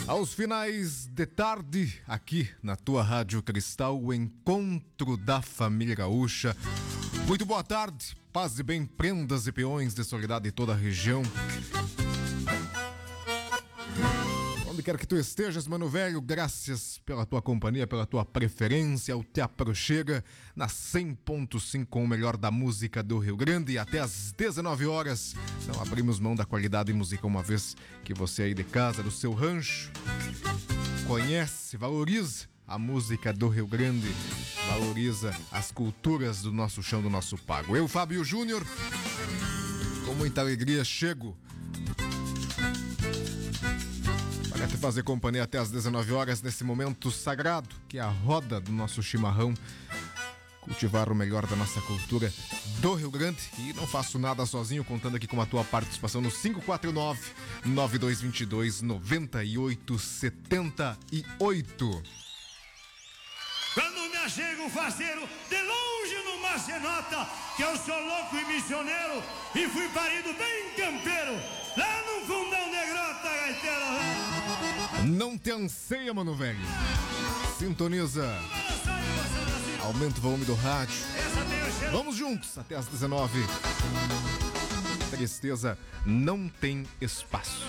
Aos finais de tarde, aqui na tua Rádio Cristal, o encontro da família gaúcha. Muito boa tarde, paz e bem, prendas e peões de solidariedade de toda a região. Onde quer que tu estejas, mano velho, graças pela tua companhia, pela tua preferência, ao Te Aproxega na 100.5 com o melhor da música do Rio Grande. E até às 19 horas, não abrimos mão da qualidade musical, uma vez que você aí de casa, do seu rancho, conhece, valoriza a música do Rio Grande, valoriza as culturas do nosso chão, do nosso pago. Eu, Fábio Júnior, com muita alegria chego para te fazer companhia até às 19 horas nesse momento sagrado, que é a roda do nosso chimarrão, cultivar o melhor da nossa cultura do Rio Grande. E não faço nada sozinho, contando aqui com a tua participação no 549-9222-9878. Quando me achego faceiro, de longe numa cenota, que eu sou louco e missioneiro, e fui parido bem campeiro, lá no fundão de grota, gaiteiro. Não te anseia, mano velho. Sintoniza. Aumenta o volume do rádio. Vamos juntos até às 19. Tristeza não tem espaço.